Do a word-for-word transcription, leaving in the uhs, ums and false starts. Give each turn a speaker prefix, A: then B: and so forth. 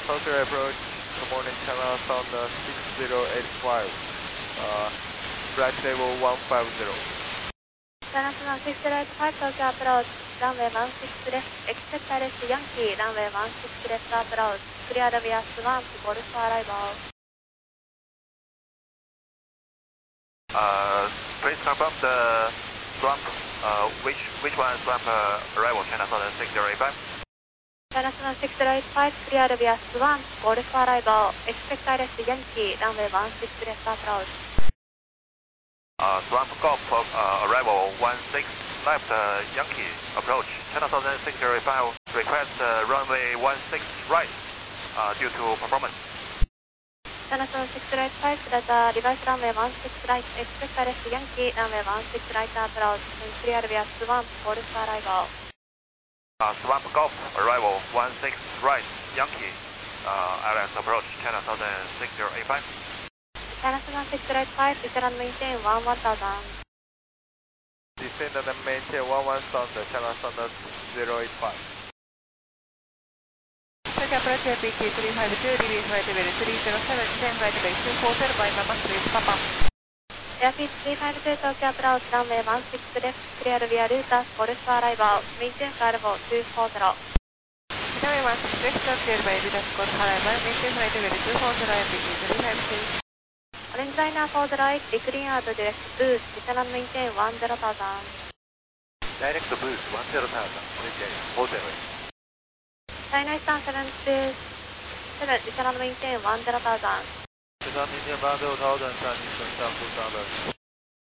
A: Tokyo approach, good morning, China Sound six zero eight five, uh, flight level one five zero.
B: China Sound six zero eight five, Tokyo approach, runway one six left, expect I R S Yankee, runway one six left approach, cleared via Swamp, Golf arrival.
C: Uh, please confirm the Swamp, uh, which, which one Swamp uh, arrival, China Sound six zero eight five?
B: China Sound six zero eight five, cleared via Swamp, Golf arrival, expect I R S Yankee, runway one six left approach.
C: Uh, Swamp Golf uh, arrival one six left uh, Yankee approach, China Sound six zero eight five, request uh, runway one six right uh, due to performance.
B: China Sound six zero eight five, data reverse runway one six right, expect I R S Yankee, runway one six right approach, and clear via Swamp, Golf arrival.
C: Uh, Swamp Golf arrival one six right Yankee, uh, I R S approach, China Sound six zero eight five.
B: China Sound six zero eight five, descend and maintain one one thousand.
A: Descend and maintain one one thousand, China Sound zero eight five.
D: Tokyo approach P T three five two, release flight level three zero seven, descend flight level two four zero by Mama Street, Papa.
B: Airfield three five two, Tokyo approach, runway one six left, clear via Lucas, Golf arrival, maintain flight level two four zero.
D: Runway one six left, cleared by Lucas, Golf arrival, maintain flight level two four zero, P T three five two.
B: Orange liner for the right, decline out direct boost, descend and maintain one zero thousand.
C: Direct boost one zero thousand, maintain four zero.
B: China Eastern seven two seven, descend and maintain one zero thousand.
A: descend maintain one zero thousand, Chinese Eastern two seven.